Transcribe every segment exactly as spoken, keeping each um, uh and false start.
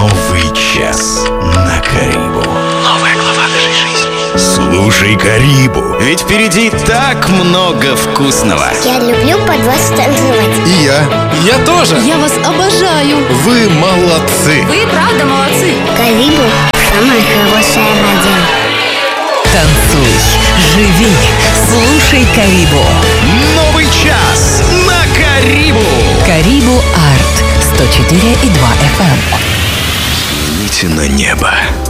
Новый час на Карибу. Новая глава нашей жизни. Слушай Карибу, ведь впереди так много вкусного. Я люблю под вас танцевать. И я. Я тоже. Я вас обожаю. Вы молодцы. Вы правда молодцы. Карибу – самая хорошая радио. Танцуй, живи, слушай Карибу. Новый час на Карибу. Карибу Арт сто четыре и два эф эм. Взгляните на небо.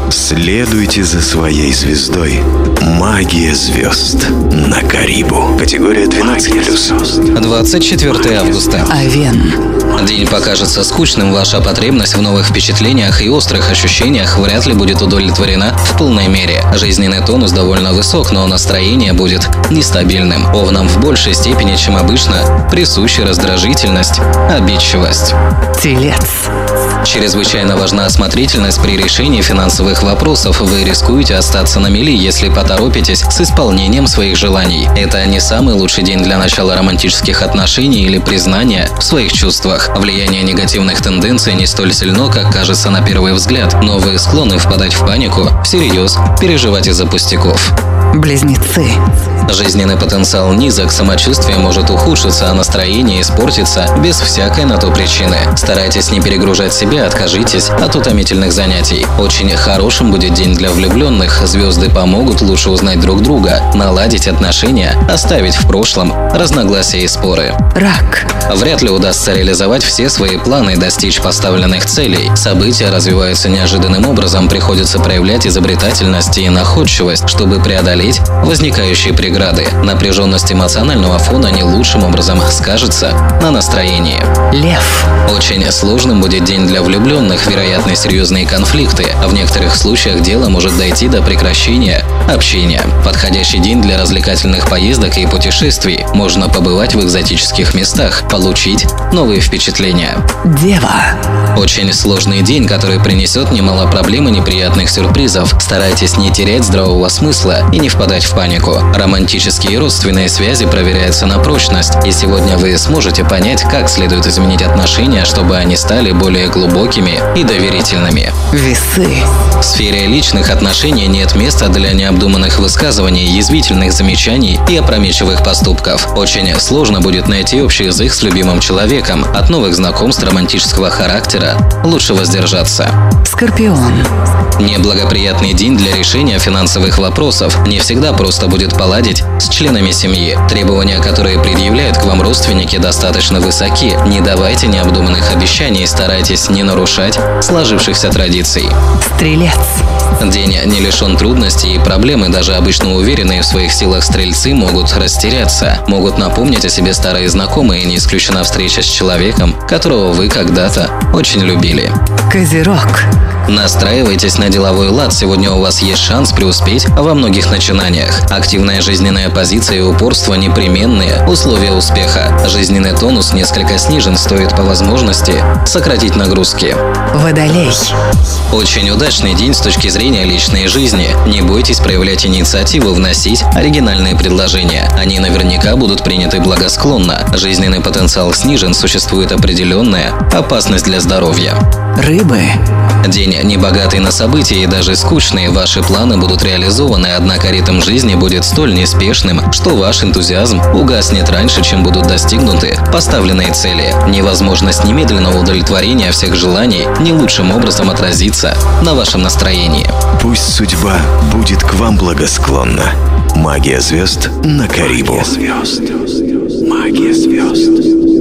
Следуйте за своей звездой. Магия звезд на Карибу. Категория двенадцать плюс. двадцать четвёртого августа. Овен. День покажется скучным, ваша потребность в новых впечатлениях и острых ощущениях вряд ли будет удовлетворена в полной мере. Жизненный тонус довольно высок, но настроение будет нестабильным. Овнам в большей степени, чем обычно, присуща раздражительность, обидчивость. Телец. Чрезвычайно важна осмотрительность при решении финансовых вопросов. Вы рискуете остаться на мели, если поторопитесь с исполнением своих желаний. Это не самый лучший день для начала романтических отношений или признания в своих чувствах. Влияние негативных тенденций не столь сильно, как кажется на первый взгляд, но вы склонны впадать в панику, всерьез переживать из-за пустяков. Близнецы. Жизненный потенциал низок, самочувствие может ухудшиться, а настроение испортиться без всякой на то причины. Старайтесь не перегружать себя, откажитесь от утомительных занятий. Очень хорошим будет день для влюбленных. Звезды помогут лучше узнать друг друга, наладить отношения, оставить в прошлом разногласия и споры. Рак. Вряд ли удастся реализовать все свои планы и достичь поставленных целей. События развиваются неожиданным образом, приходится проявлять изобретательность и находчивость, чтобы преодолеть возникающие преграды. Напряженность эмоционального фона не лучшим образом скажется на настроении. Лев. Очень сложным будет день для влюбленных, вероятны серьезные конфликты. В некоторых случаях дело может дойти до прекращения общения. Подходящий день для развлекательных поездок и путешествий. Можно побывать в экзотических местах, получить новые впечатления. Дева. Очень сложный день, который принесет немало проблем и неприятных сюрпризов. Старайтесь не терять здравого смысла и не впадать в панику. Романтические и родственные связи проверяются на прочность, и сегодня вы сможете понять, как следует изменить отношения, чтобы они стали более глубокими и доверительными. Весы. В сфере личных отношений нет места для необдуманных высказываний, язвительных замечаний и опрометчивых поступков. Очень сложно будет найти общий язык с любимым человеком. От новых знакомств романтического характера лучше воздержаться. Скорпион. Неблагоприятный день для решения финансовых вопросов. Не всегда просто будет поладить с членами семьи. Требования, которые предъявляют к вам родственники, достаточно высоки. Не давайте необдуманных обещаний, старайтесь не нарушать сложившихся традиций. Стрелец. День не лишен трудностей и проблем, и даже обычно уверенные в своих силах стрельцы могут растеряться, могут напомнить о себе старые знакомые, и не исключена встреча с человеком, которого вы когда-то очень любили. Козерог. Настраивайтесь на деловой лад, сегодня у вас есть шанс преуспеть во многих начинаниях. Активная жизненная позиция и упорство – непременные условия успеха. Жизненный тонус несколько снижен, стоит по возможности сократить нагрузки. Водолей. Очень удачный день с точки зрения личной жизни. Не бойтесь проявлять инициативу, вносить оригинальные предложения. Они наверняка будут приняты благосклонно. Жизненный потенциал снижен, существует определенная опасность для здоровья. Рыбы. День небогатый на события и даже скучные. Ваши планы будут реализованы, однако ритм жизни будет столь неспешным, что ваш энтузиазм угаснет раньше, чем будут достигнуты поставленные цели. Невозможность немедленного удовлетворения всех желаний не лучшим образом отразится на вашем настроении. Пусть судьба будет к вам благосклонна. Магия звезд на Карибу. Магия звезд. Магия звезд.